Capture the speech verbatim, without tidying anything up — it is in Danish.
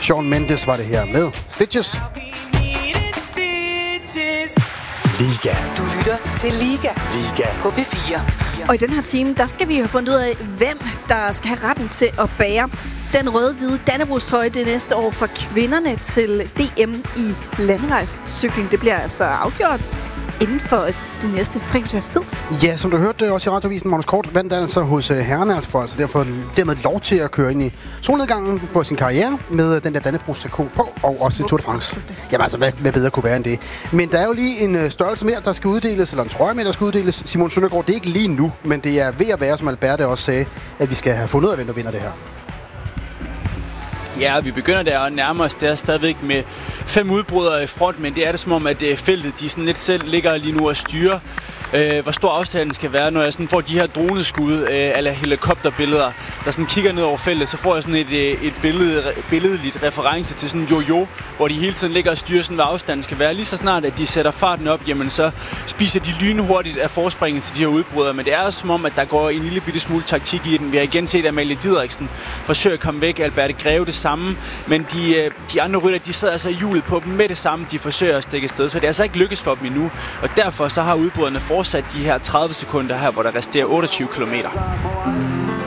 Shawn Mendes var det her med Stitches. Liga. Du lytter til Liga. Liga. På P fire. Og i den her time, der skal vi have fundet ud af, hvem der skal have retten til at bære den røde-hvide Dannebrogstrøje det næste år for kvinderne til D M i landevejscykling. Det bliver altså afgjort inden for de næste tre kvarters tid. Ja, som du hørte også i radiovisen, Magnus Kort vandt altså hos herrerne, altså for altså derfor dermed lov til at køre ind i solnedgangen på sin karriere med den der Dannebrogstrikot på, og også i Tour de France. Jamen altså, hvad, hvad bedre kunne være end det? Men der er jo lige en størrelse mere, der skal uddeles, eller en trøje mere, der skal uddeles. Simon Søndergaard, det er ikke lige nu, men det er ved at være, som Alberte også sagde, at vi skal have fundet ud af, hvem der vinder det her. Ja, vi begynder der at nærme os der stadigvæk med fem udbrydere i front, men det er det som om, at feltet de sådan lidt selv ligger lige nu og styrer, øh, hvor stor afstanden skal være. Når jeg sådan får de her droneskud, øh, eller helikopterbilleder, der sådan kigger ned over feltet, så får jeg sådan et, et billede, billedligt reference til sådan en jojo, hvor de hele tiden ligger og styrer sådan, hvad afstanden skal være. Lige så snart, at de sætter farten op, jamen så spiser de lynhurtigt af forspringet til de her udbrydere. Men det er som om, at der går en lille bitte smule taktik i den. Vi har igen set, at Amalie Didriksen forsøger at komme væk. Alberte Greve det samme. Men de, de andre rytter, de sidder altså i hjulet på dem med det samme. De forsøger at stikke afsted, så det er altså ikke lykkes for dem endnu. Og derfor så har udbryderne fortsat de her tredive sekunder her, hvor der resterer otteogtyve kilometer.